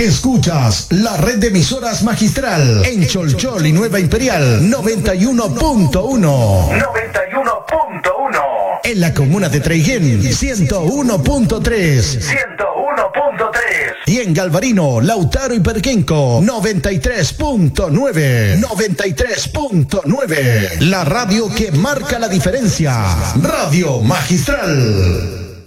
Escuchas la red de emisoras Magistral en Cholchol y Nueva Imperial 91.1. 91.1. En la comuna de Treiguén 101.3. 101.3. Y en Galvarino, Lautaro y Perquenco 93.9. 93.9. La radio que marca la diferencia. Radio Magistral.